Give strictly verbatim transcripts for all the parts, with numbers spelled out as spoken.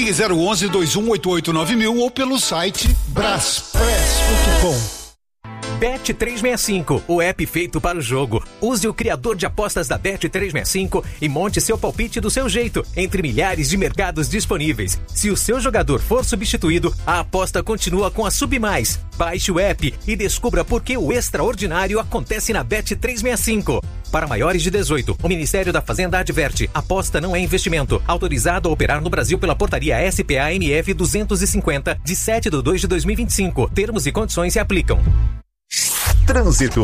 Ligue zero onze, dois um oito oito nove mil ou pelo site braspress ponto com. Bet trezentos e sessenta e cinco, o app feito para o jogo. Use o criador de apostas da Bet trezentos e sessenta e cinco e monte seu palpite do seu jeito, entre milhares de mercados disponíveis. Se o seu jogador for substituído, a aposta continua com a Submais. Baixe o app e descubra por que o extraordinário acontece na Bet trezentos e sessenta e cinco. Para maiores de dezoito, o Ministério da Fazenda adverte: aposta não é investimento. Autorizado a operar no Brasil pela portaria S P A M F duzentos e cinquenta, de sete de dois de dois mil e vinte e cinco. Termos e condições se aplicam. Trânsito.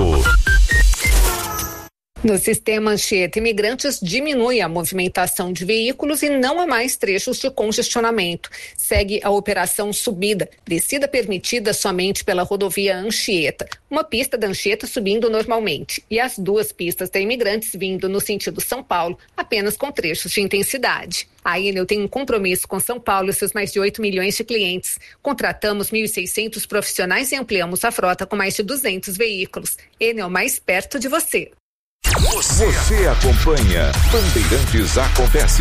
No sistema Anchieta Imigrantes, diminui a movimentação de veículos e não há mais trechos de congestionamento. Segue a operação subida, descida permitida somente pela rodovia Anchieta. Uma pista da Anchieta subindo normalmente e as duas pistas da Imigrantes vindo no sentido São Paulo, apenas com trechos de intensidade. A Enel tem um compromisso com São Paulo e seus mais de oito milhões de clientes. Contratamos mil e seiscentos profissionais e ampliamos a frota com mais de duzentos veículos. Enel, mais perto de você. Você, Você acompanha Bandeirantes Acontece.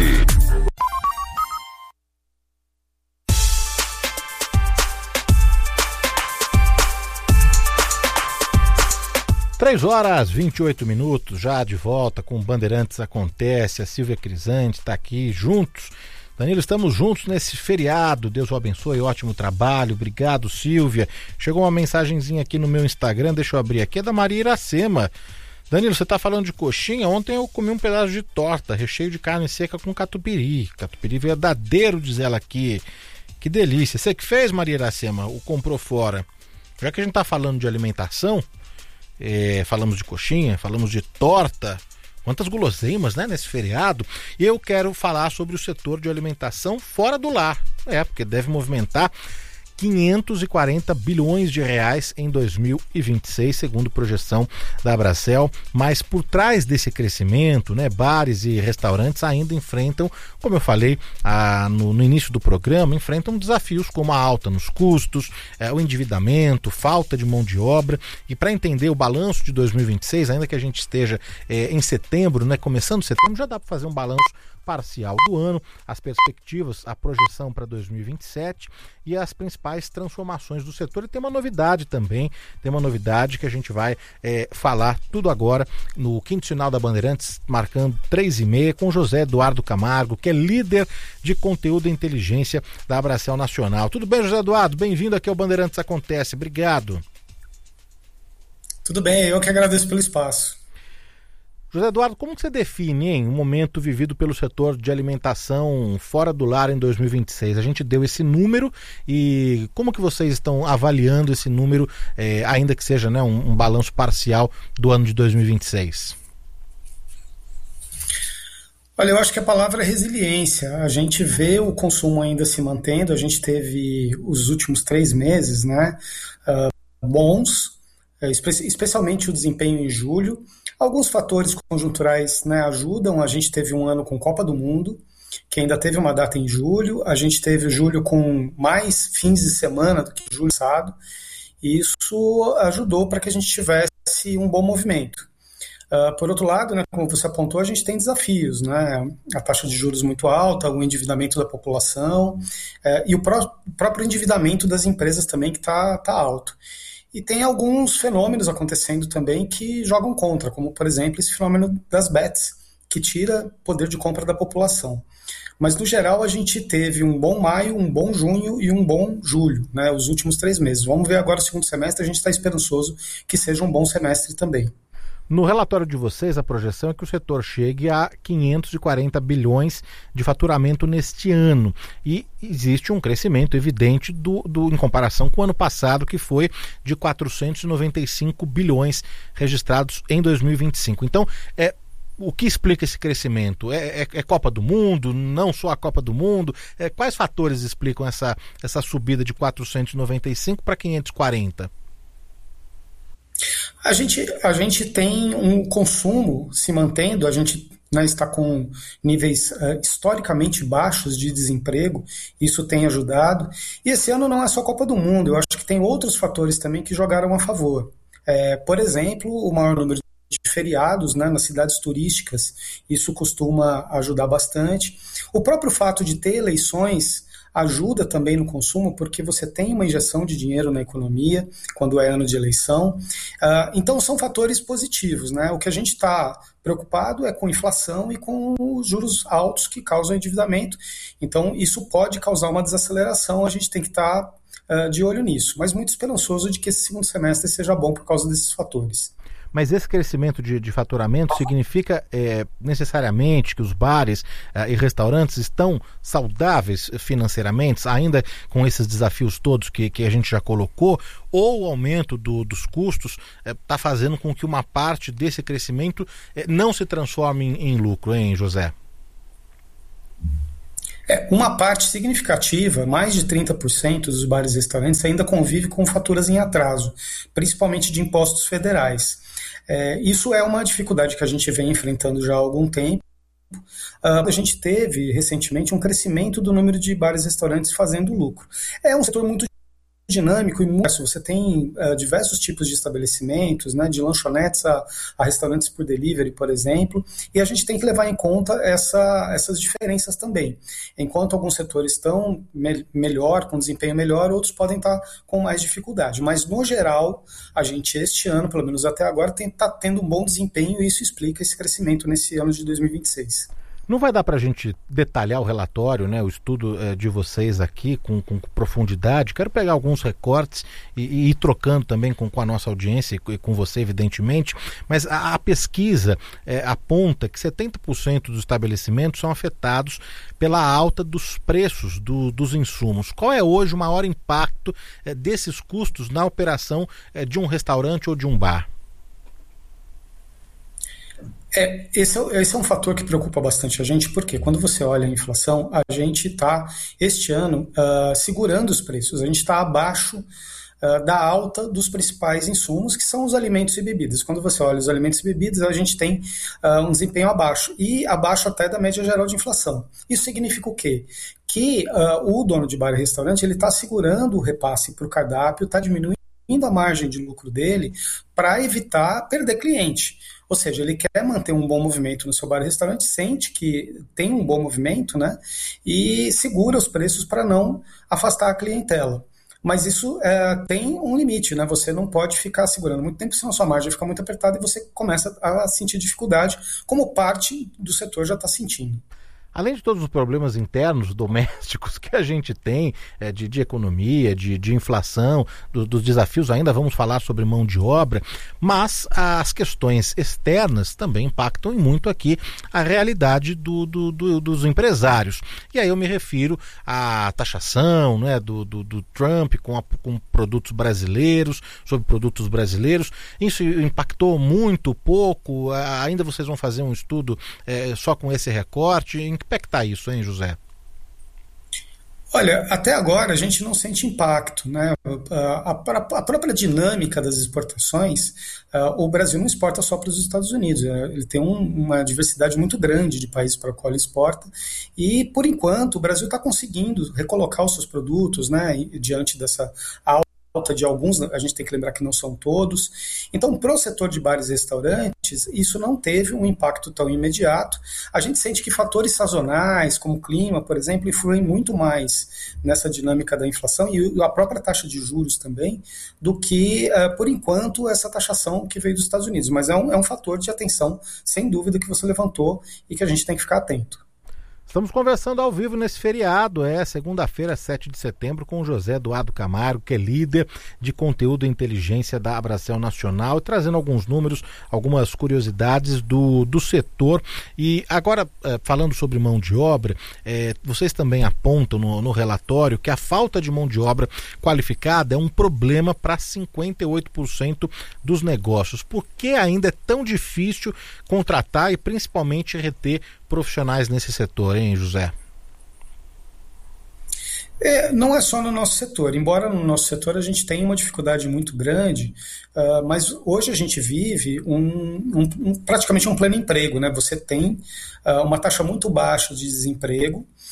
Três horas e vinte e oito minutos, já de volta com Bandeirantes Acontece. A Silvia Crisante está aqui juntos. Danilo, estamos juntos nesse feriado. Deus o abençoe, ótimo trabalho. Obrigado, Silvia. Chegou uma mensagenzinha aqui no meu Instagram, deixa eu abrir aqui, é da Maria Iracema. Danilo, você está falando de coxinha? Ontem eu comi um pedaço de torta, recheio de carne seca com catupiry. Catupiry verdadeiro, diz ela aqui. Que delícia. Você que fez, Maria Iracema, ou comprou fora? Já que a gente está falando de alimentação, é, falamos de coxinha, falamos de torta, quantas guloseimas, né, nesse feriado. E eu quero falar sobre o setor de alimentação fora do lar. É, porque deve movimentar quinhentos e quarenta bilhões de reais em dois mil e vinte e seis, segundo projeção da Abracel. Mas por trás desse crescimento, né, bares e restaurantes ainda enfrentam, como eu falei ah, no, no início do programa, enfrentam desafios como a alta nos custos, eh, o endividamento, falta de mão de obra. E para entender o balanço de dois mil e vinte e seis, ainda que a gente esteja eh, em setembro, né, começando setembro, já dá para fazer um balanço parcial do ano, as perspectivas, a projeção para dois mil e vinte e sete e as principais transformações do setor. E tem uma novidade também, tem uma novidade que a gente vai é, falar tudo agora no Quinto Sinal da Bandeirantes, marcando três e meia, com José Eduardo Camargo, que é líder de conteúdo e inteligência da Abracel Nacional. Tudo bem, José Eduardo? Bem-vindo aqui ao Bandeirantes Acontece. Obrigado. Tudo bem, eu que agradeço pelo espaço. José Eduardo, como que você define, hein, o momento vivido pelo setor de alimentação fora do lar em dois mil e vinte e seis? A gente deu esse número e como que vocês estão avaliando esse número, eh, ainda que seja, né, um, um balanço parcial do ano de dois mil e vinte e seis? Olha, eu acho que a palavra é resiliência. A gente vê o consumo ainda se mantendo, a gente teve os últimos três meses, né, uh, bons, uh, espe- especialmente o desempenho em julho. Alguns fatores conjunturais, né, ajudam. A gente teve um ano com Copa do Mundo, que ainda teve uma data em julho. A gente teve julho com mais fins de semana do que julho passado. E isso ajudou para que a gente tivesse um bom movimento. Uh, por outro lado, né, como você apontou, a gente tem desafios, né? A taxa de juros muito alta, o endividamento da população uh, e o pró- próprio endividamento das empresas também, que está tá alto. E tem alguns fenômenos acontecendo também que jogam contra, como, por exemplo, esse fenômeno das bets, que tira poder de compra da população. Mas, no geral, a gente teve um bom maio, um bom junho e um bom julho, né, os últimos três meses. Vamos ver agora o segundo semestre, a gente está esperançoso que seja um bom semestre também. No relatório de vocês, a projeção é que o setor chegue a quinhentos e quarenta bilhões de faturamento neste ano. E existe um crescimento evidente do, do, em comparação com o ano passado, que foi de quatrocentos e noventa e cinco bilhões registrados em dois mil e vinte e cinco. Então, é, o que explica esse crescimento? É, é, é Copa do Mundo? Não só a Copa do Mundo? É, quais fatores explicam essa, essa subida de quatrocentos e noventa e cinco para quinhentos e quarenta? A gente, a gente tem um consumo se mantendo, a gente, né, está com níveis uh, historicamente baixos de desemprego, isso tem ajudado. E esse ano não é só Copa do Mundo, eu acho que tem outros fatores também que jogaram a favor. É, por exemplo, o maior número de feriados, né, nas cidades turísticas, isso costuma ajudar bastante. O próprio fato de ter eleições ajuda também no consumo, porque você tem uma injeção de dinheiro na economia quando é ano de eleição. Uh, então, são fatores positivos, né? O que a gente está preocupado é com inflação e com os juros altos que causam endividamento. Então, isso pode causar uma desaceleração, a gente tem que estar tá, uh, de olho nisso. Mas muito esperançoso de que esse segundo semestre seja bom por causa desses fatores. Mas esse crescimento de, de faturamento significa é, necessariamente que os bares é, e restaurantes estão saudáveis financeiramente, ainda com esses desafios todos que, que a gente já colocou, ou o aumento do, dos custos está é, fazendo com que uma parte desse crescimento é, não se transforme em, em lucro, hein, José? É, uma parte significativa, mais de trinta por cento dos bares e restaurantes ainda convive com faturas em atraso, principalmente de impostos federais. É, isso é uma dificuldade que a gente vem enfrentando já há algum tempo. Uh, a gente teve recentemente um crescimento do número de bares e restaurantes fazendo lucro. É um setor muito dinâmico e muito. Você tem uh, diversos tipos de estabelecimentos, né, de lanchonetes a, a restaurantes por delivery, por exemplo, e a gente tem que levar em conta essa, essas diferenças também. Enquanto alguns setores estão me- melhor, com desempenho melhor, outros podem estar com mais dificuldade. Mas, no geral, a gente, este ano, pelo menos até agora, está tendo um bom desempenho e isso explica esse crescimento nesse ano de dois mil e vinte e seis. Não vai dar para a gente detalhar o relatório, né, o estudo eh, de vocês aqui com, com profundidade. Quero pegar alguns recortes e, e ir trocando também com, com a nossa audiência e com você, evidentemente. Mas a, a pesquisa eh, aponta que setenta por cento dos estabelecimentos são afetados pela alta dos preços do, dos insumos. Qual é hoje o maior impacto eh, desses custos na operação eh, de um restaurante ou de um bar? É, esse, é, esse é um fator que preocupa bastante a gente, porque quando você olha a inflação, a gente está, este ano, uh, segurando os preços, a gente está abaixo uh, da alta dos principais insumos, que são os alimentos e bebidas. Quando você olha os alimentos e bebidas, a gente tem uh, um desempenho abaixo, e abaixo até da média geral de inflação. Isso significa o quê? Que uh, o dono de bar e restaurante está segurando o repasse para o cardápio, está diminuindo a margem de lucro dele para evitar perder cliente. Ou seja, ele quer manter um bom movimento no seu bar e restaurante, sente que tem um bom movimento, né? E segura os preços para não afastar a clientela. Mas isso é, tem um limite, né? Você não pode ficar segurando muito tempo, senão a sua margem fica muito apertada e você começa a sentir dificuldade, como parte do setor já está sentindo. Além de todos os problemas internos, domésticos que a gente tem, é, de, de economia, de, de inflação, do, dos desafios, ainda vamos falar sobre mão de obra, mas as questões externas também impactam muito aqui a realidade do, do, do, dos empresários. E aí eu me refiro à taxação, né, do, do, do Trump com, a, com produtos brasileiros, sobre produtos brasileiros. Isso impactou muito, pouco? Ainda vocês vão fazer um estudo é, só com esse recorte? Em que pé que está isso, hein, José? Olha, até agora a gente não sente impacto, né? A, a, a própria dinâmica das exportações, uh, o Brasil não exporta só para os Estados Unidos, ele tem um, uma diversidade muito grande de países para o qual ele exporta, e por enquanto o Brasil está conseguindo recolocar os seus produtos, né, diante dessa alta de alguns, a gente tem que lembrar que não são todos. Então, para o setor de bares e restaurantes, isso não teve um impacto tão imediato. A gente sente que fatores sazonais, como o clima, por exemplo, influem muito mais nessa dinâmica da inflação e a própria taxa de juros também, do que, uh, por enquanto, essa taxação que veio dos Estados Unidos. Mas é um, é um fator de atenção, sem dúvida, que você levantou e que a gente tem que ficar atento. Estamos conversando ao vivo nesse feriado, é segunda-feira, sete de setembro, com o José Eduardo Camargo, que é líder de conteúdo e inteligência da Abracel Nacional, trazendo alguns números, algumas curiosidades do, do setor. E agora, falando sobre mão de obra, é, vocês também apontam no, no relatório que a falta de mão de obra qualificada é um problema para cinquenta e oito por cento dos negócios. Por que ainda é tão difícil contratar e principalmente reter profissionais nesse setor, hein, José? É, não é só no nosso setor, embora no nosso setor a gente tenha uma dificuldade muito grande, uh, mas hoje a gente vive um, um, um, praticamente um pleno emprego, né? Você tem uh, uma taxa muito baixa de desemprego,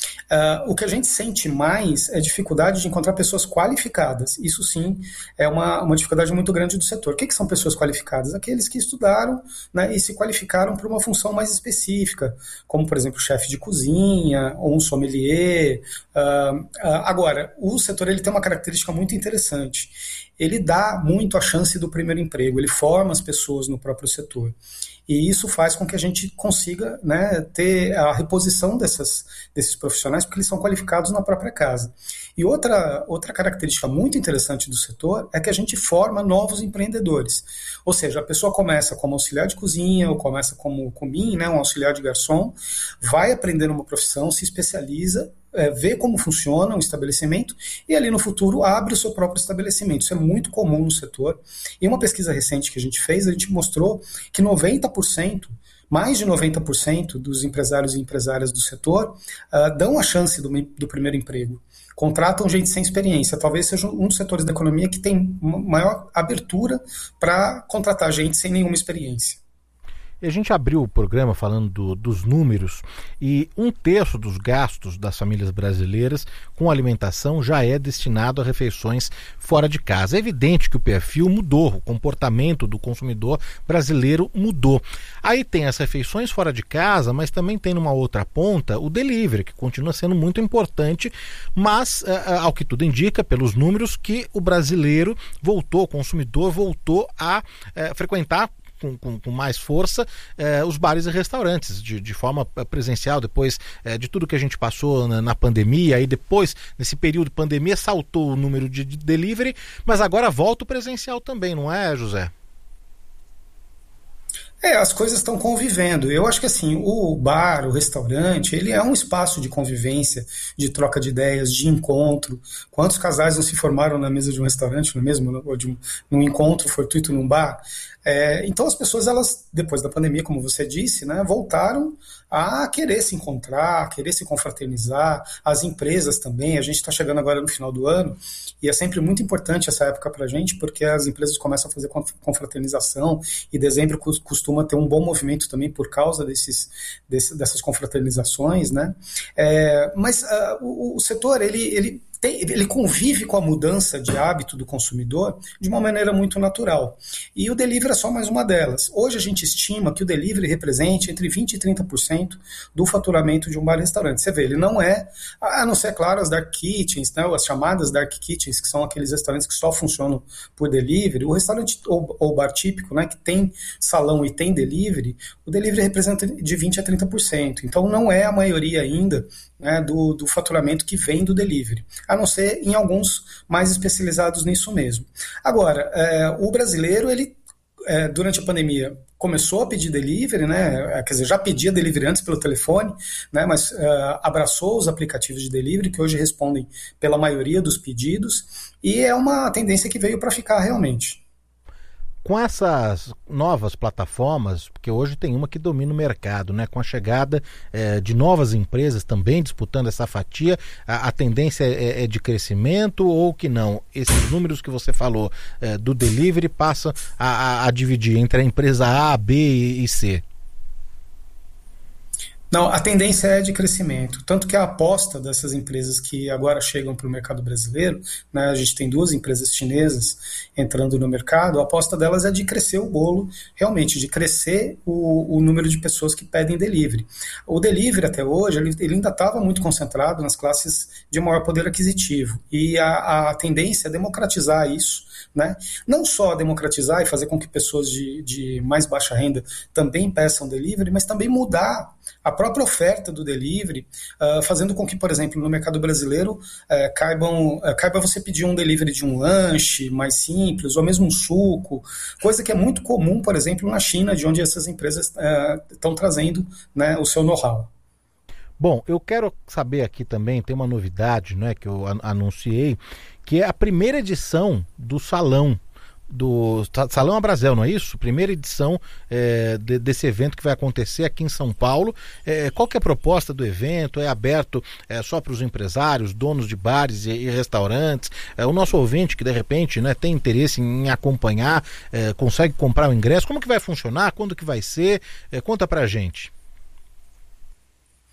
Uh, o que a gente sente mais é dificuldade de encontrar pessoas qualificadas. Isso sim é uma, uma dificuldade muito grande do setor. O que, que são pessoas qualificadas? Aqueles que estudaram, né, e se qualificaram para uma função mais específica, como, por exemplo, chefe de cozinha ou um sommelier. Uh, uh, agora, o setor ele tem uma característica muito interessante. Ele dá muito a chance do primeiro emprego, ele forma as pessoas no próprio setor. E isso faz com que a gente consiga, né, ter a reposição dessas, desses profissionais, porque eles são qualificados na própria casa. E outra, outra característica muito interessante do setor é que a gente forma novos empreendedores. Ou seja, a pessoa começa como auxiliar de cozinha, ou começa como comim, né, um auxiliar de garçom, vai aprendendo uma profissão, se especializa, É, vê como funciona um estabelecimento e ali no futuro abre o seu próprio estabelecimento. Isso é muito comum no setor. Em uma pesquisa recente que a gente fez, a gente mostrou que noventa por cento, mais de noventa por cento dos empresários e empresárias do setor uh, dão a chance do, do primeiro emprego. Contratam gente sem experiência. Talvez seja um dos setores da economia que tem maior abertura para contratar gente sem nenhuma experiência. A gente abriu o programa falando do, dos números e um terço dos gastos das famílias brasileiras com alimentação já é destinado a refeições fora de casa. É evidente que o perfil mudou, o comportamento do consumidor brasileiro mudou. Aí tem as refeições fora de casa, mas também tem numa outra ponta o delivery, que continua sendo muito importante, mas ao que tudo indica, pelos números, que o brasileiro voltou, o consumidor voltou a é, frequentar Com, com, com mais força eh, os bares e restaurantes de, de forma presencial, depois eh, de tudo que a gente passou na, na pandemia, aí depois, nesse período de pandemia, saltou o número de, de delivery, mas agora volta o presencial também, não é, José? É, as coisas estão convivendo. Eu acho que assim, o bar, o restaurante, ele é um espaço de convivência, de troca de ideias, de encontro. Quantos casais não se formaram na mesa de um restaurante, não é mesmo? Ou de um, num encontro fortuito num bar? É, então as pessoas, elas, depois da pandemia, como você disse, né, voltaram a querer se encontrar, a querer se confraternizar. As empresas também, a gente está chegando agora no final do ano, e é sempre muito importante essa época para a gente, porque as empresas começam a fazer confraternização, e dezembro costuma ter um bom movimento também por causa desses, desse, dessas confraternizações, né? É, mas uh, o, o setor, ele... ele ele convive com a mudança de hábito do consumidor de uma maneira muito natural. E o delivery é só mais uma delas. Hoje a gente estima que o delivery represente entre vinte por cento e trinta por cento do faturamento de um bar e restaurante. Você vê, ele não é, a não ser, claro, as dark kitchens, né, as chamadas dark kitchens, que são aqueles restaurantes que só funcionam por delivery. O restaurante ou, ou bar típico, né, que tem salão e tem delivery, o delivery representa de vinte por cento a trinta por cento. Então não é a maioria ainda, né, do, do faturamento que vem do delivery, a não ser em alguns mais especializados nisso mesmo. Agora, é, o brasileiro, ele, é, durante a pandemia, começou a pedir delivery, né, quer dizer, já pedia delivery antes pelo telefone, né, mas é, abraçou os aplicativos de delivery, que hoje respondem pela maioria dos pedidos, e é uma tendência que veio para ficar realmente. Com essas novas plataformas, porque hoje tem uma que domina o mercado, né? Com a chegada eh, de novas empresas também disputando essa fatia, a, a tendência é, é de crescimento ou que não? Esses números que você falou eh, do delivery passam a, a, a dividir entre a empresa A, B e, e C? Não, a tendência é de crescimento, tanto que a aposta dessas empresas que agora chegam para o mercado brasileiro, né, a gente tem duas empresas chinesas entrando no mercado, a aposta delas é de crescer o bolo, realmente, de crescer o, o número de pessoas que pedem delivery. O delivery até hoje, ele, ele ainda estava muito concentrado nas classes de maior poder aquisitivo, e a, a tendência é democratizar isso, né? Não só democratizar e fazer com que pessoas de, de mais baixa renda também peçam delivery, mas também mudar a própria oferta do delivery, uh, fazendo com que, por exemplo, no mercado brasileiro, uh, caibam, uh, caiba você pedir um delivery de um lanche mais simples, ou mesmo um suco, coisa que é muito comum, por exemplo, na China, de onde essas empresas estão uh, trazendo, né, o seu know-how. Bom, eu quero saber aqui também, tem uma novidade, né, que eu anunciei, que é a primeira edição do Salão, do Salão Abrazel, não é isso? Primeira edição é, de, desse evento que vai acontecer aqui em São Paulo. É, qual que é a proposta do evento? É aberto é, só para os empresários, donos de bares e, e restaurantes? É, o nosso ouvinte que de repente, né, tem interesse em acompanhar, é, consegue comprar o ingresso? Como que vai funcionar? Quando que vai ser? É, conta pra gente.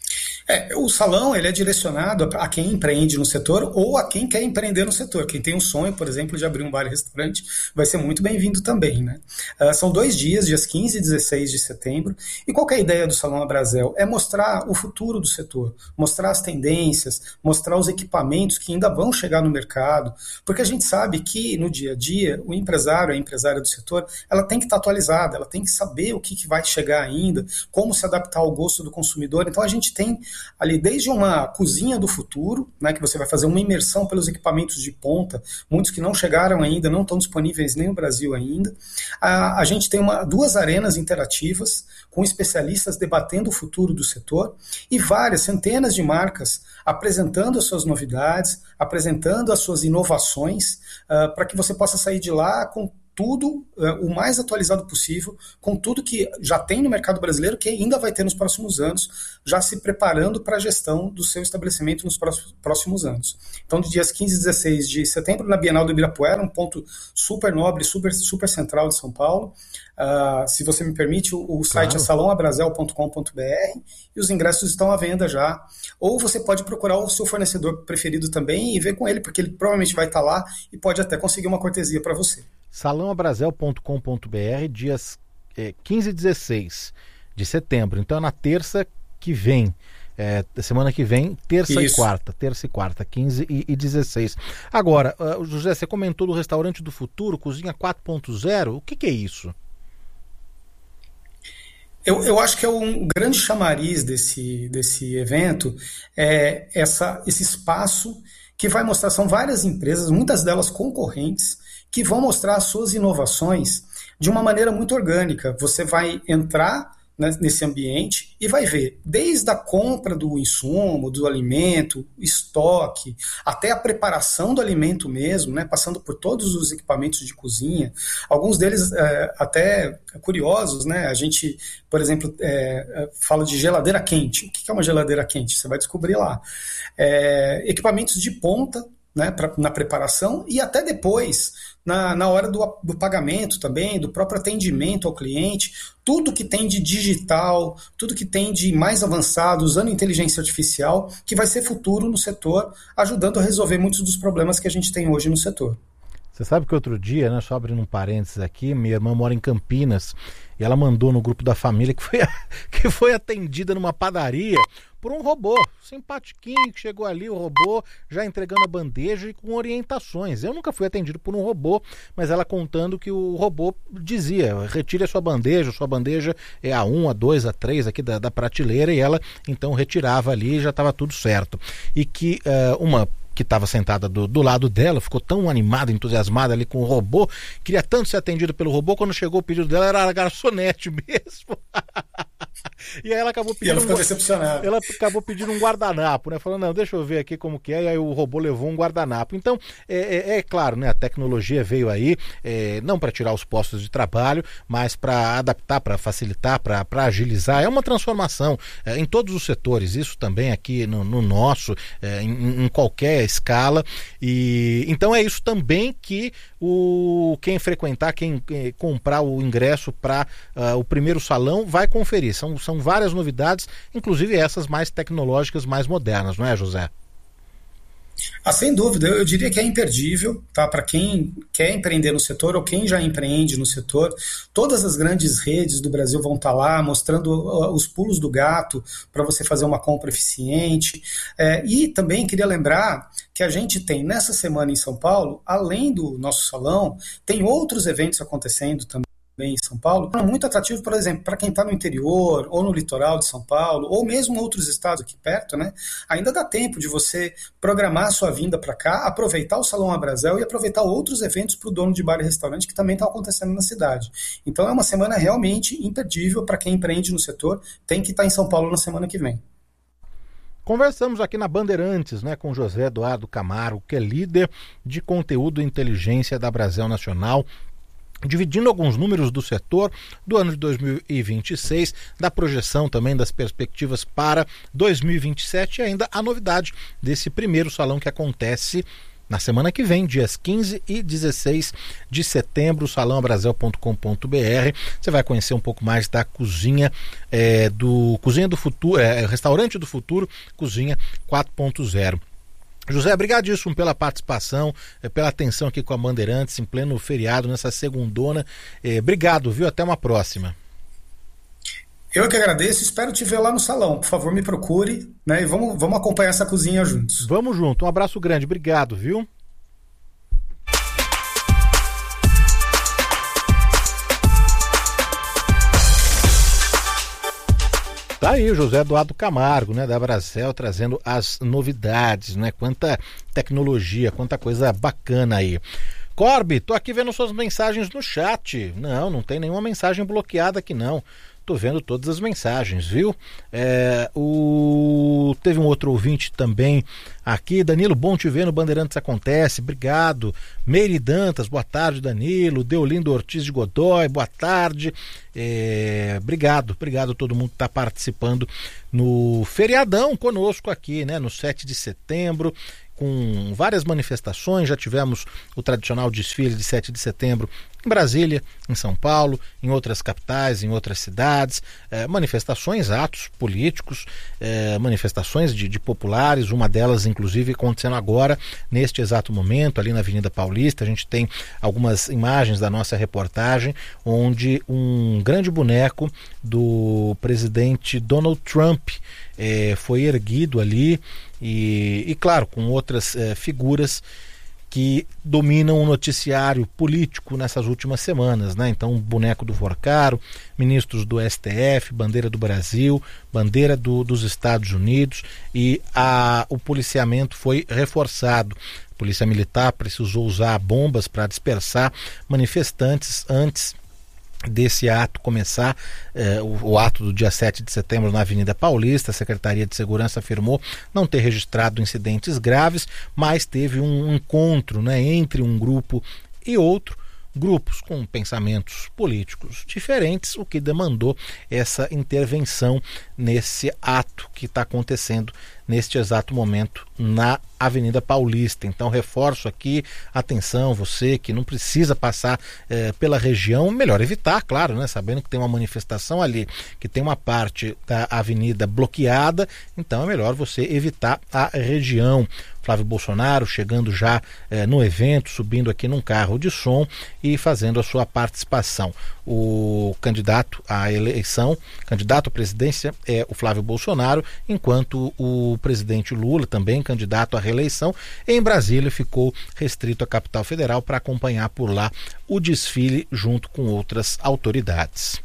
É, o salão ele é direcionado a quem empreende no setor ou a quem quer empreender no setor. Quem tem um sonho, por exemplo, de abrir um bar e restaurante vai ser muito bem-vindo também, né? Uh, são dois dias, dias quinze e dezesseis de setembro. E qual que é a ideia do Salão Abrazel? É mostrar o futuro do setor, mostrar as tendências, mostrar os equipamentos que ainda vão chegar no mercado, porque a gente sabe que no dia a dia o empresário, a empresária do setor, ela tem que estar atualizada, ela tem que saber o que, que vai chegar ainda, como se adaptar ao gosto do consumidor. Então a gente tem ali desde uma cozinha do futuro, né, que você vai fazer uma imersão pelos equipamentos de ponta, muitos que não chegaram ainda, não estão disponíveis nem no Brasil ainda. A, a gente tem uma, duas arenas interativas com especialistas debatendo o futuro do setor e várias, centenas de marcas apresentando as suas novidades, apresentando as suas inovações, uh, para que você possa sair de lá com tudo uh, o mais atualizado possível, com tudo que já tem no mercado brasileiro, que ainda vai ter nos próximos anos, já se preparando para a gestão do seu estabelecimento nos próximos anos. Então, de dias quinze e dezesseis de setembro, na Bienal do Ibirapuera, um ponto super nobre, super, super central de São Paulo. Uh, se você me permite, o, o site claro. é salão abrazel ponto com ponto b r e os ingressos estão à venda já. Ou você pode procurar o seu fornecedor preferido também e ver com ele, porque ele provavelmente vai estar lá e pode até conseguir uma cortesia para você. salão abrazel ponto com ponto b r, dias é, quinze e dezesseis de setembro. Então é na terça que vem, é, semana que vem, terça Isso. e quarta, terça e quarta, quinze e dezesseis. Agora, uh, José, você comentou do Restaurante do Futuro, Cozinha quatro ponto zero, o que, que é isso? Eu, eu acho que é um grande chamariz desse, desse evento, é essa, esse espaço que vai mostrar, são várias empresas, muitas delas concorrentes, que vão mostrar as suas inovações de uma maneira muito orgânica. Você vai entrar, né, nesse ambiente e vai ver desde a compra do insumo, do alimento, estoque, até a preparação do alimento mesmo, né, passando por todos os equipamentos de cozinha, alguns deles é, até curiosos, né? A gente, por exemplo, é, fala de geladeira quente. O que é uma geladeira quente? Você vai descobrir lá. É, equipamentos de ponta, né, pra, na preparação e até depois, na, na hora do, do pagamento também, do próprio atendimento ao cliente, tudo que tem de digital, tudo que tem de mais avançado, usando inteligência artificial, que vai ser futuro no setor, ajudando a resolver muitos dos problemas que a gente tem hoje no setor. Você sabe que outro dia, né, só abrindo um parênteses aqui, minha irmã mora em Campinas e ela mandou no grupo da família que foi, que foi atendida numa padaria por um robô, simpatiquinho, que chegou ali, o robô já entregando a bandeja e com orientações. Eu nunca fui atendido por um robô, mas ela contando que o robô dizia, retire a sua bandeja, sua bandeja é a um, a dois, a três aqui da, da prateleira, e ela então retirava ali e já estava tudo certo. E que uh, uma que estava sentada do, do lado dela, ficou tão animada, entusiasmada ali com o robô, queria tanto ser atendida pelo robô, quando chegou o pedido dela era a garçonete mesmo. E aí ela acabou pedindo. E ela ficou decepcionada. Ela acabou pedindo um guardanapo, né? Falando, não, deixa eu ver aqui como que é. E aí o robô levou um guardanapo. Então, é, é, é claro, né? A tecnologia veio aí, é, não para tirar os postos de trabalho, mas para adaptar, para facilitar, para agilizar. É uma transformação é, em todos os setores. Isso também aqui no, no nosso, é, em, em qualquer escala. E então é isso também que o quem frequentar, quem é, comprar o ingresso para uh, o primeiro salão vai conferir. São, são várias novidades, inclusive essas mais tecnológicas, mais modernas, não é, José? Ah, sem dúvida, eu diria que é imperdível, tá? Para quem quer empreender no setor ou quem já empreende no setor. Todas as grandes redes do Brasil vão estar lá mostrando os pulos do gato para você fazer uma compra eficiente. É, e também queria lembrar que a gente tem nessa semana em São Paulo, além do nosso salão, tem outros eventos acontecendo também em São Paulo, muito atrativo, por exemplo, para quem está no interior, ou no litoral de São Paulo, ou mesmo outros estados aqui perto, né? Ainda dá tempo de você programar a sua vinda para cá, aproveitar o Salão Abrazel e aproveitar outros eventos para o dono de bar e restaurante que também estão acontecendo na cidade. Então é uma semana realmente imperdível para quem empreende no setor, tem que estar em São Paulo na semana que vem. Conversamos aqui na Bandeirantes, né, com José Eduardo Camargo, que é líder de conteúdo e inteligência da Abrazel Nacional, dividindo alguns números do setor do ano de dois mil e vinte e seis, da projeção também das perspectivas para dois mil e vinte e sete e ainda a novidade desse primeiro salão que acontece na semana que vem, dias quinze e dezesseis de setembro, salão abrazel ponto com ponto b r. Você vai conhecer um pouco mais da cozinha é, do Cozinha do Futuro, é, Restaurante do Futuro, Cozinha quatro ponto zero. José, obrigadíssimo pela participação, pela atenção aqui com a Bandeirantes em pleno feriado, nessa segundona. É, obrigado, viu? Até uma próxima. Eu que agradeço, espero te ver lá no salão. Por favor, me procure, né? E vamos, vamos acompanhar essa cozinha juntos. Vamos junto, um abraço grande, obrigado, viu? Tá aí o José Eduardo Camargo, né, da Abrazel, trazendo as novidades, né? Quanta tecnologia, quanta coisa bacana aí. Corby, tô aqui vendo suas mensagens no chat. Não, não tem nenhuma mensagem bloqueada aqui não. Tô vendo todas as mensagens, viu? É, o... Teve um outro ouvinte também aqui. Danilo, bom te ver no Bandeirantes Acontece. Obrigado. Meire Dantas, boa tarde, Danilo. Deolindo Ortiz de Godoy, boa tarde. É... Obrigado, obrigado a todo mundo que está participando no feriadão conosco aqui, né? No sete de setembro. Com várias manifestações, já tivemos o tradicional desfile de sete de setembro em Brasília, em São Paulo, em outras capitais, em outras cidades, eh, manifestações, atos políticos, eh, manifestações de, de populares, uma delas inclusive acontecendo agora, neste exato momento, ali na Avenida Paulista. A gente tem algumas imagens da nossa reportagem, onde um grande boneco do presidente Donald Trump eh, foi erguido ali, e, e claro, com outras eh, figuras que dominam o noticiário político nessas últimas semanas, né? Então, boneco do Forcaro, ministros do S T F, bandeira do Brasil, bandeira do, dos Estados Unidos, e a, o policiamento foi reforçado. A Polícia Militar precisou usar bombas para dispersar manifestantes antes desse ato começar, eh, o, o ato do dia sete de setembro na Avenida Paulista. A Secretaria de Segurança afirmou não ter registrado incidentes graves, mas teve um encontro, né, entre um grupo e outro, grupos com pensamentos políticos diferentes, o que demandou essa intervenção nesse ato que está acontecendo neste exato momento na Avenida Paulista. Então, reforço aqui, atenção, você que não precisa passar eh, pela região, melhor evitar, claro, né? Sabendo que tem uma manifestação ali, que tem uma parte da avenida bloqueada, então é melhor você evitar a região. Flávio Bolsonaro chegando já eh, no evento, subindo aqui num carro de som e fazendo a sua participação. O candidato à eleição, candidato à presidência é o Flávio Bolsonaro, enquanto o presidente Lula, também candidato à reeleição, em Brasília ficou restrito à capital federal para acompanhar por lá o desfile junto com outras autoridades.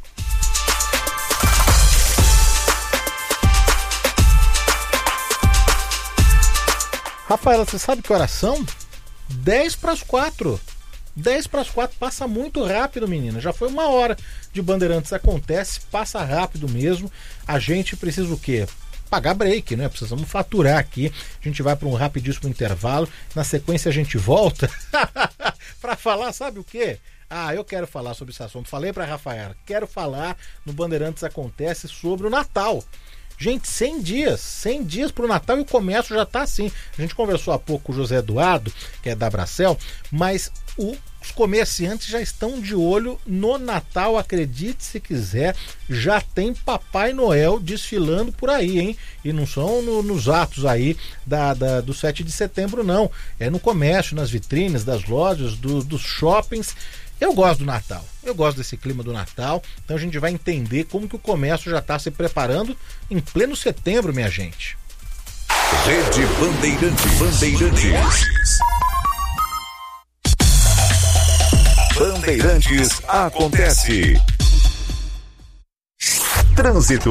Rafaela, você sabe que horas são? dez para as quatro. dez para as quatro, passa muito rápido, menina. Já foi uma hora de Bandeirantes Acontece, passa rápido mesmo. A gente precisa o quê? Pagar break, né? Precisamos faturar aqui. A gente vai para um rapidíssimo intervalo. Na sequência a gente volta para falar, sabe o quê? Ah, eu quero falar sobre esse assunto. Falei para a Rafaela, quero falar no Bandeirantes Acontece sobre o Natal. Gente, cem dias, cem dias para o Natal e o comércio já está assim. A gente conversou há pouco com o José Eduardo, que é da Abrazel, mas o, os comerciantes já estão de olho no Natal, acredite se quiser, já tem Papai Noel desfilando por aí, hein? E não são no, nos atos aí da, da, do sete de setembro, não. É no comércio, nas vitrines das lojas, do, dos shoppings. Eu gosto do Natal, eu gosto desse clima do Natal, então a gente vai entender como que o comércio já está se preparando em pleno setembro, minha gente. Rede Bandeirantes. Bandeirantes. Bandeirantes Acontece. Trânsito.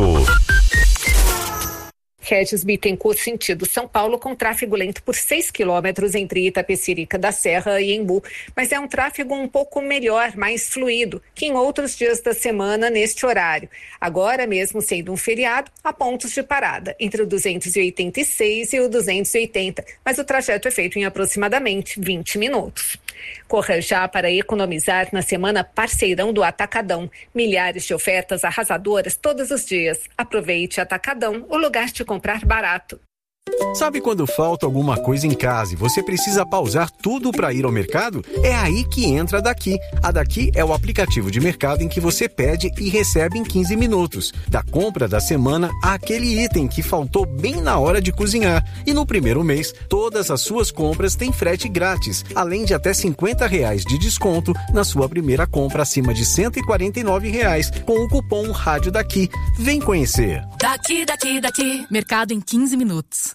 Regis Bittencourt, sentido São Paulo, com tráfego lento por seis quilômetros entre Itapecerica da Serra e Embu, mas é um tráfego um pouco melhor, mais fluido, que em outros dias da semana neste horário. Agora, mesmo sendo um feriado, há pontos de parada, entre o duzentos e oitenta e seis e o duzentos e oitenta, mas o trajeto é feito em aproximadamente vinte minutos. Corra já para economizar na semana Parceirão do Atacadão. Milhares de ofertas arrasadoras todos os dias. Aproveite Atacadão, o lugar de comprar barato. Sabe quando falta alguma coisa em casa e você precisa pausar tudo para ir ao mercado? É aí que entra a Daqui. A Daqui é o aplicativo de mercado em que você pede e recebe em quinze minutos. Da compra da semana àquele item que faltou bem na hora de cozinhar. E no primeiro mês, todas as suas compras têm frete grátis, além de até cinquenta reais de desconto na sua primeira compra acima de cento e quarenta e nove reais com o cupom Rádio Daqui. Vem conhecer. Daqui, daqui, daqui. Mercado em quinze minutos.